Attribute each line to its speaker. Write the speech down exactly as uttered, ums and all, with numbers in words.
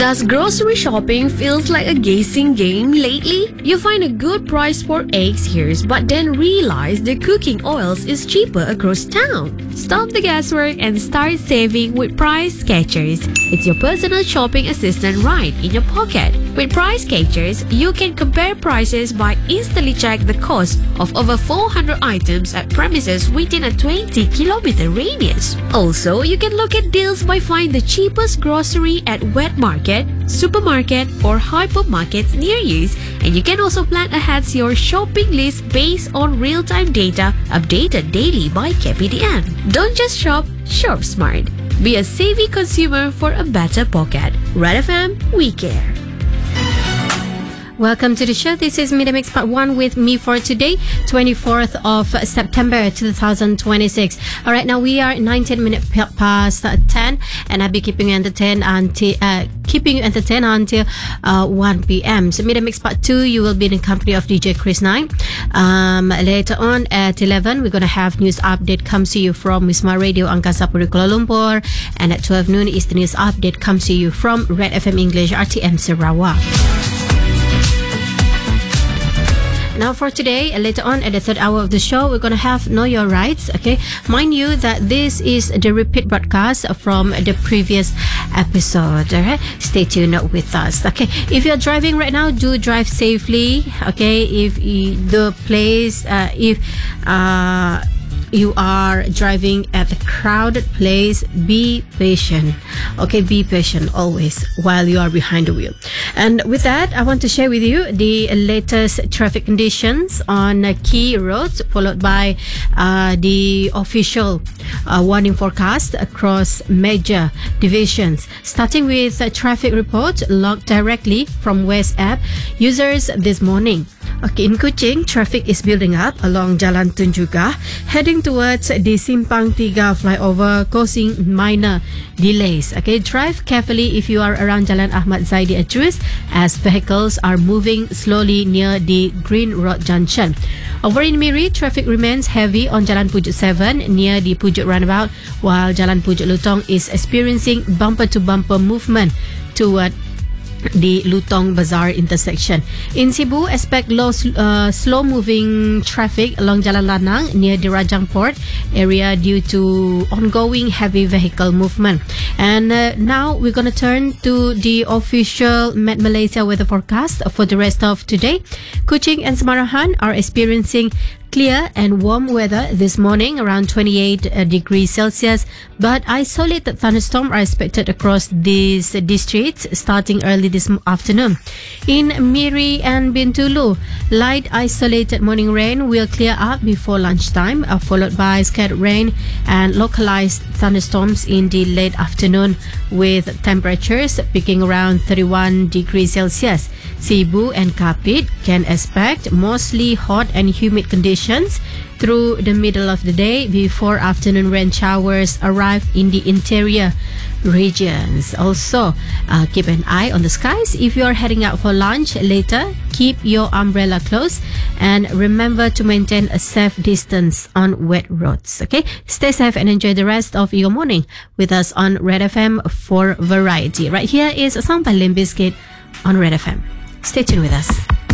Speaker 1: Does grocery shopping feels like a guessing game lately? You find a good price for eggs here, but then realize the cooking oils is cheaper across town. Stop the guesswork and start saving with Price Catchers. It's your personal shopping assistant right in your pocket. With Price Catchers, you can compare prices by instantly check the cost of over four hundred items at premises within a twenty kilometer radius. Also, you can look at deals by finding the cheapest grocery at wet market, supermarket, or hypermarkets near you. And you can also plan ahead your shopping list based on real-time data updated daily by K P D N. Don't just shop, shop smart. Be a savvy consumer for a better pocket. Red F M, we care.
Speaker 2: Welcome to the show. This is Media Mix Part one with me for today, twenty-fourth of September two thousand twenty-six. Alright, now we are nineteen minutes past ten, and I'll be keeping you entertained until uh, keeping you entertained until uh, one p.m. So Media Mix Part two, you will be in the company of D J Chris Nine. Um, later on at eleven, we're going to have news update comes to you from Wisma Radio Angkasa Puri Kuala Lumpur, and at twelve noon is the news update comes to you from Red F M English R T M Sarawak. Now for today, later on at the third hour of the show, we're going to have Know Your Rights. Okay, mind you that this is the repeat broadcast from the previous episode. Alright, stay tuned with us. Okay, if you're driving right now, do drive safely. Okay, if you, the place, uh, if uh, you are driving at a crowded place, be patient. Okay, be patient always while you are behind the wheel. And with that, I want to share with you the latest traffic conditions on uh, key roads, followed by uh, the official uh, warning forecast across major divisions. Starting with a traffic report logged directly from West App users this morning. Okay, in Kuching, traffic is building up along Jalan Tun Juga, heading towards the Simpang Tiga flyover, causing minor delays. Okay, drive carefully if you are around Jalan Ahmad Zaidi Idris, as vehicles are moving slowly near the Green Road Junction. Over in Miri, traffic remains heavy on Jalan Pujuk seven near the Pujuk Roundabout, while Jalan Pujuk Lutong is experiencing bumper-to-bumper movement toward the Lutong Bazaar intersection. In Cebu, expect low, uh, slow-moving traffic along Jalan Lanang near the Rajang Port area due to ongoing heavy vehicle movement. And uh, now we're going to turn to the official Met Malaysia weather forecast for the rest of today. Kuching and Semarahan are experiencing clear and warm weather this morning, around twenty-eight uh, degrees Celsius, but isolated thunderstorms are expected across these districts starting early this afternoon. In Miri and Bintulu, light isolated morning rain will clear up before lunchtime, uh, followed by scattered rain and localized thunderstorms in the late afternoon, with temperatures peaking around thirty-one degrees Celsius. Cebu and Kapit can expect mostly hot and humid conditions through the middle of the day before afternoon rain showers arrive in the interior regions. Also, uh, keep an eye on the skies if you are heading out for lunch later. Keep your umbrella close and remember to maintain a safe distance on wet roads. Okay, stay safe and enjoy the rest of your morning with us on Red F M for variety. Right here is a song by Limp Bizkit on Red F M. Stay tuned with us.